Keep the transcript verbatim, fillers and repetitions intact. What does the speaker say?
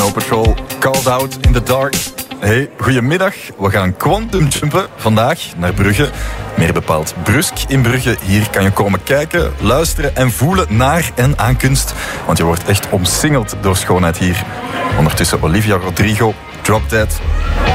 Snow Patrol, Called Out in the Dark. Hey, goedemiddag. We gaan quantum jumpen vandaag naar Brugge. Meer bepaald Brusk in Brugge. Hier kan je komen kijken, luisteren en voelen naar en aan kunst. Want je wordt echt omsingeld door schoonheid hier. Ondertussen Olivia Rodrigo, Drop Dead.